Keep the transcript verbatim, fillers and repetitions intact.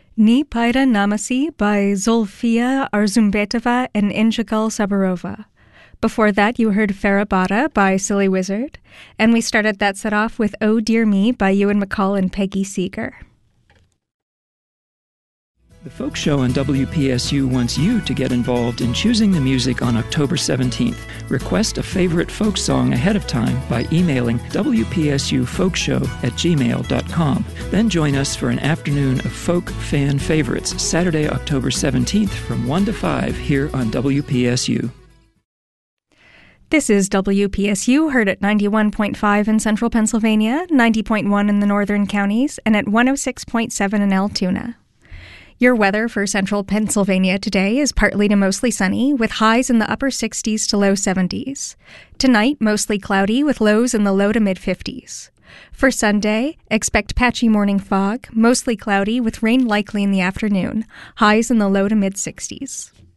Ni Paida Namasi by Zulfiya Arzumbetova and Injagal Sabarova. Before that, you heard Farabada by Silly Wizard, and we started that set off with Oh Dear Me by Ewan McCall and Peggy Seeger. The Folk Show on W P S U wants you to get involved in choosing the music on October seventeenth. Request a favorite folk song ahead of time by emailing W P S U folkshow at gmail dot com. Then join us for an afternoon of folk fan favorites, Saturday, October seventeenth from one to five here on W P S U. This is W P S U, heard at ninety-one point five in central Pennsylvania, ninety point one in the northern counties, and at one oh six point seven in Altoona. Your weather for central Pennsylvania today is partly to mostly sunny, with highs in the upper sixties to low seventies. Tonight, mostly cloudy, with lows in the low to mid-fifties. For Sunday, expect patchy morning fog, mostly cloudy, with rain likely in the afternoon, highs in the low to mid-sixties.